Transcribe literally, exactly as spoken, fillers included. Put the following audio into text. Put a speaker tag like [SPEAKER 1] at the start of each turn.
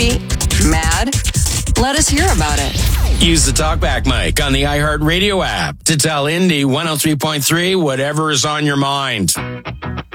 [SPEAKER 1] Happy? Mad? Let us hear about it.
[SPEAKER 2] Use the TalkBack mic on the iHeartRadio app to tell Indy one oh three point three whatever is on your mind.